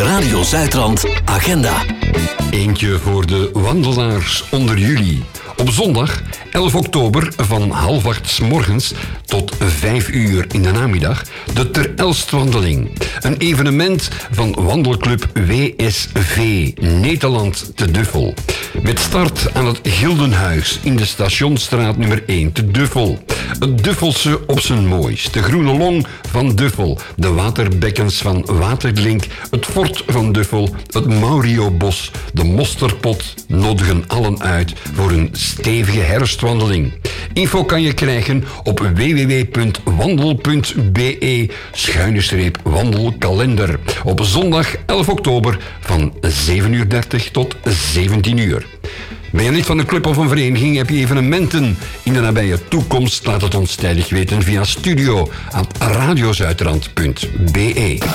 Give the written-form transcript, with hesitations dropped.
Radio Zuidrand Agenda. Eentje voor de wandelaars onder jullie. Op zondag 11 oktober van 7:30 's morgens tot 5 uur in de namiddag de Ter Elst-wandeling. Een evenement van wandelclub WSV Nederland te Duffel. Met start aan het Gildenhuis in de Stationsstraat nummer 1 te Duffel. Het Duffelse op zijn mooist. De Groene Long van Duffel. De waterbekkens van Waterlink. Het Fort van Duffel. Het Mauriobos. De Mosterpot nodigen allen uit voor een stevige herfstwandeling. Info kan je krijgen op www.wandel.be/wandelkalender. Op zondag 11 oktober van 7:30 tot 17 uur. Ben je lid van een club of een vereniging? Heb je evenementen in de nabije toekomst? Laat het ons tijdig weten via studio@radiozuidrand.be.